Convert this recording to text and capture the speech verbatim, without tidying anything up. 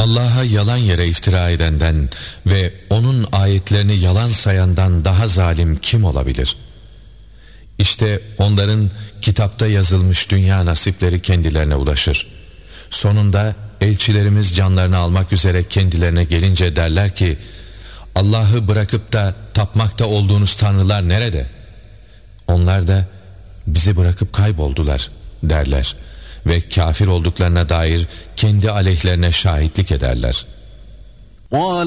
Allah'a yalan yere iftira edenden ve onun ayetlerini yalan sayandan daha zalim kim olabilir? İşte onların kitapta yazılmış dünya nasipleri kendilerine ulaşır. Sonunda elçilerimiz canlarını almak üzere kendilerine gelince derler ki, Allah'ı bırakıp da tapmakta olduğunuz tanrılar nerede? Onlar da bizi bırakıp kayboldular derler ve kafir olduklarına dair kendi aleyhlerine şahitlik ederler.